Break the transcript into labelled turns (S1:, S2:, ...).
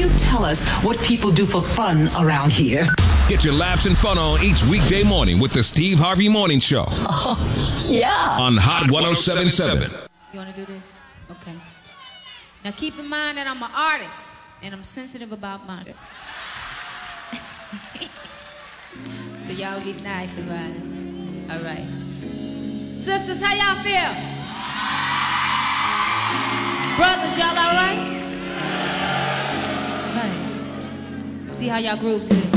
S1: you tell us what people do for fun around here?
S2: Get your laughs and fun on each weekday morning with the Steve Harvey Morning Show.
S1: Oh, yeah.
S2: On Hot 107.7.
S3: You want to do this? Okay. Now keep in mind that I'm an artist and I'm sensitive about murder. So y'all be nice about it. All right. Sisters, how y'all feel? Brothers, y'all all right? All right. See how y'all groove to this.